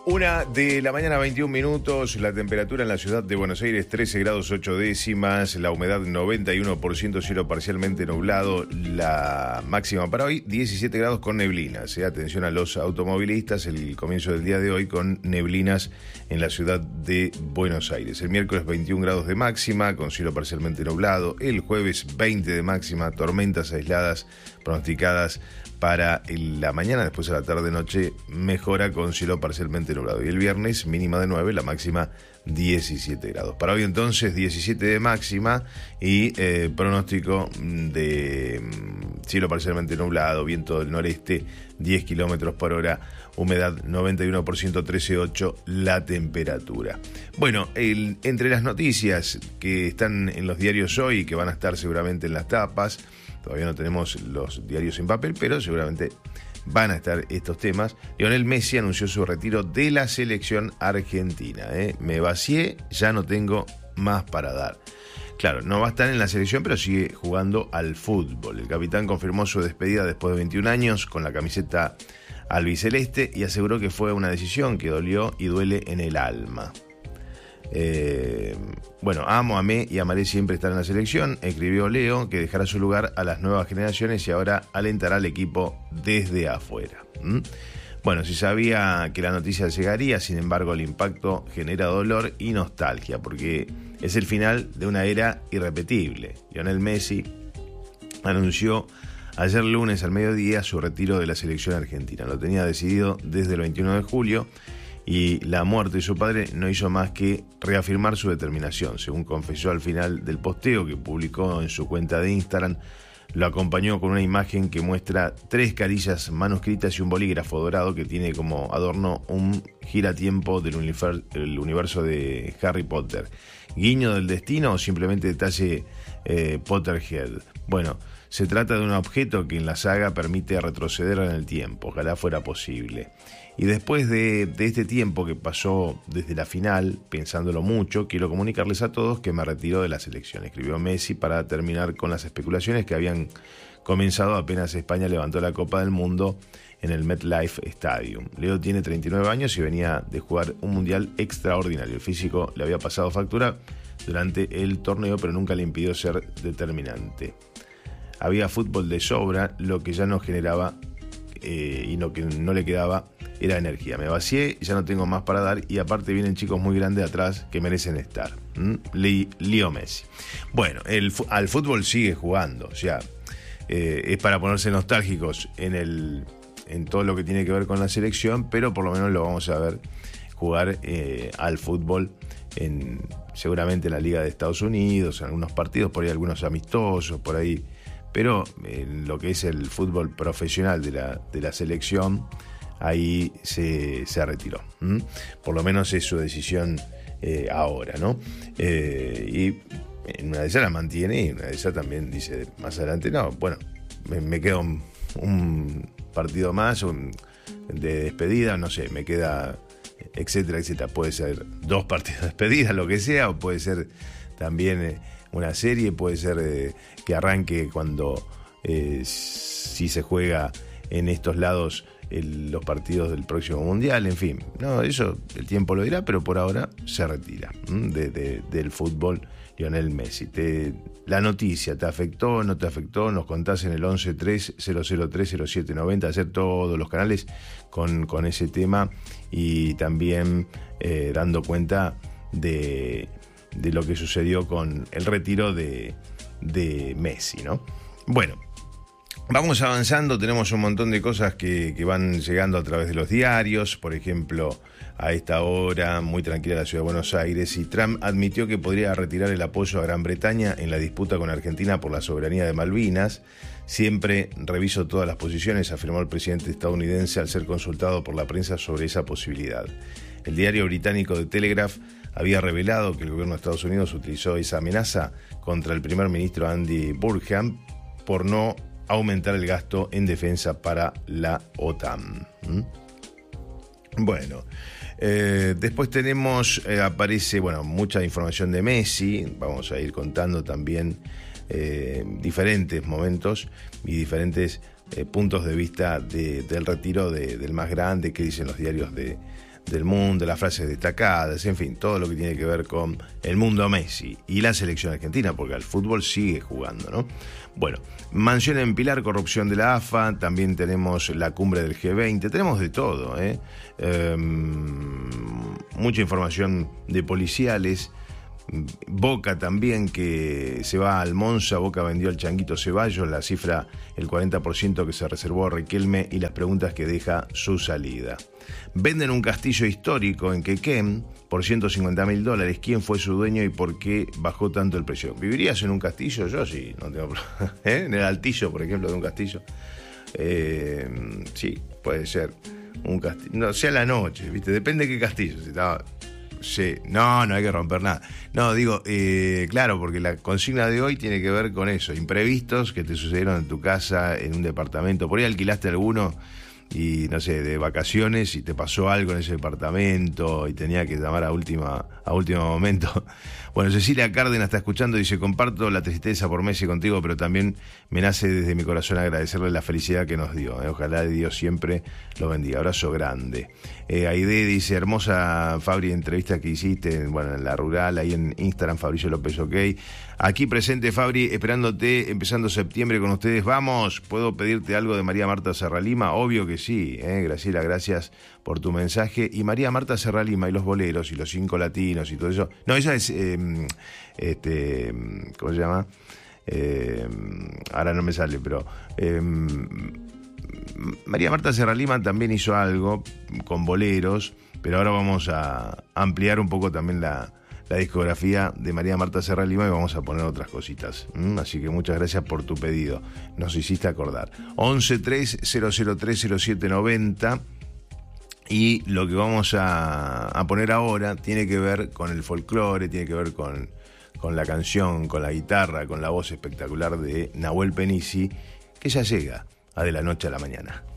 1:21 a.m, la temperatura en la ciudad de Buenos Aires 13 grados 8 décimas, la humedad 91%, cielo parcialmente nublado, la máxima para hoy 17 grados con neblinas. Atención a los automovilistas, el comienzo del día de hoy con neblinas en la ciudad de Buenos Aires. El miércoles 21 grados de máxima con cielo parcialmente nublado, el jueves 20 de máxima, tormentas aisladas pronosticadas para la mañana, después a la tarde-noche mejora con cielo parcialmente nublado. Y el viernes mínima de 9, la máxima 17 grados. Para hoy entonces 17 de máxima y pronóstico de cielo parcialmente nublado, viento del noreste 10 kilómetros por hora, humedad 91%, 13,8 la temperatura. Bueno, entre las noticias que están en los diarios hoy y que van a estar seguramente en las tapas, todavía no tenemos los diarios en papel, pero seguramente van a estar estos temas. Lionel Messi anunció su retiro de la selección argentina. Me vacié, ya no tengo más para dar. Claro, no va a estar en la selección, pero sigue jugando al fútbol. El capitán confirmó su despedida después de 21 años con la camiseta albiceleste y aseguró que fue una decisión que dolió y duele en el alma. Amo, amé y amaré siempre estar en la selección, escribió Leo, que dejará su lugar a las nuevas generaciones y ahora alentará al equipo desde afuera. Bueno, se sabía que la noticia llegaría, sin embargo el impacto genera dolor y nostalgia, porque es el final de una era irrepetible. Lionel Messi anunció ayer lunes al mediodía su retiro de la selección argentina. Lo tenía decidido desde el 21 de julio. Y la muerte de su padre no hizo más que reafirmar su determinación. Según confesó al final del posteo que publicó en su cuenta de Instagram, lo acompañó con una imagen que muestra 3 carillas manuscritas y un bolígrafo dorado que tiene como adorno un giratiempo del universo de Harry Potter. ¿Guiño del destino o simplemente detalle Potterhead? Bueno, se trata de un objeto que en la saga permite retroceder en el tiempo. Ojalá fuera posible. Y después de este tiempo que pasó desde la final, pensándolo mucho, quiero comunicarles a todos que me retiro de la selección, escribió Messi para terminar con las especulaciones que habían comenzado apenas España levantó la Copa del Mundo en el MetLife Stadium. Leo tiene 39 años y venía de jugar un mundial extraordinario. El físico le había pasado factura durante el torneo, pero nunca le impidió ser determinante. Había fútbol de sobra, lo que ya no generaba y lo que no le quedaba era energía. Me vacié, ya no tengo más para dar y aparte vienen chicos muy grandes atrás que merecen estar. Leo Messi. Bueno, al fútbol sigue jugando, o sea, es para ponerse nostálgicos en todo lo que tiene que ver con la selección, pero por lo menos lo vamos a ver jugar al fútbol seguramente en la Liga de Estados Unidos, en algunos partidos, por ahí algunos amistosos, por ahí. Pero en lo que es el fútbol profesional de la selección, ahí se retiró. Por lo menos es su decisión ahora, ¿no? Y en una de esas la mantiene y en una de esas también dice más adelante, no, bueno, me queda un partido más de despedida, no sé, me queda, etcétera, etcétera. Puede ser 2 partidos de despedida, lo que sea, o puede ser también una serie, puede ser que arranque cuando si se juega en estos lados los partidos del próximo mundial, en fin, no, eso el tiempo lo dirá, pero por ahora se retira del fútbol Lionel Messi. La noticia, ¿te afectó, no te afectó? Nos contás en el 1130030790, hacer todos los canales con ese tema y también dando cuenta de lo que sucedió con el retiro de Messi, ¿no? Bueno, vamos avanzando, tenemos un montón de cosas que van llegando a través de los diarios. Por ejemplo, a esta hora, muy tranquila la ciudad de Buenos Aires, y Trump admitió que podría retirar el apoyo a Gran Bretaña en la disputa con Argentina por la soberanía de Malvinas. Siempre reviso todas las posiciones, afirmó el presidente estadounidense al ser consultado por la prensa sobre esa posibilidad. El diario británico The Telegraph había revelado que el gobierno de Estados Unidos utilizó esa amenaza contra el primer ministro Andy Burnham por no aumentar el gasto en defensa para la OTAN. Bueno, después tenemos, aparece, mucha información de Messi. Vamos a ir contando también diferentes momentos y diferentes puntos de vista del retiro del más grande, que dicen los diarios de del mundo, las frases destacadas, en fin, todo lo que tiene que ver con el mundo Messi y la selección argentina, porque al fútbol sigue jugando, ¿no? Bueno, mansión en Pilar, corrupción de la AFA, también tenemos la cumbre del G20, tenemos de todo, mucha información de policiales. Boca también, que se va al Monza. Boca vendió al Changuito Ceballos, la cifra, el 40% que se reservó a Riquelme y las preguntas que deja su salida. Venden un castillo histórico en Quequén por $150.000. ¿Quién fue su dueño y por qué bajó tanto el precio? ¿Vivirías en un castillo? Yo sí, no tengo problema. En el Altillo, por ejemplo, de un castillo. Sí, puede ser un castillo. No, sea la noche, ¿viste? Depende de qué castillo. Si estaba... Sí, no hay que romper nada. No, digo, claro, porque la consigna de hoy tiene que ver con eso, imprevistos que te sucedieron en tu casa, en un departamento. Por ahí alquilaste alguno y, no sé, de vacaciones y te pasó algo en ese departamento y tenía que llamar a último momento. Bueno, Cecilia Cárdenas está escuchando y dice: comparto la tristeza por Messi contigo, pero también me nace desde mi corazón agradecerle la felicidad que nos dio. Ojalá Dios siempre lo bendiga. Abrazo grande. Aide dice: hermosa, Fabri, entrevista que hiciste, bueno, en la rural, ahí en Instagram, Fabricio López, ok. Aquí presente, Fabri, esperándote, empezando septiembre con ustedes. Vamos, ¿puedo pedirte algo de María Marta Serralima? Obvio que sí, Graciela, gracias por tu mensaje. Y María Marta Serralima y los boleros y los 5 latinos y todo eso. No, ella es, ¿cómo se llama? Ahora no me sale, pero... María Marta Serralima también hizo algo con boleros, pero ahora vamos a ampliar un poco también la discografía de María Marta Serralima y vamos a poner otras cositas. Así que muchas gracias por tu pedido, nos hiciste acordar. 1130030790. Y lo que vamos a poner ahora tiene que ver con el folclore, tiene que ver con la canción, con la guitarra, con la voz espectacular de Nahuel Penisi, que ya llega a De la Noche a la Mañana.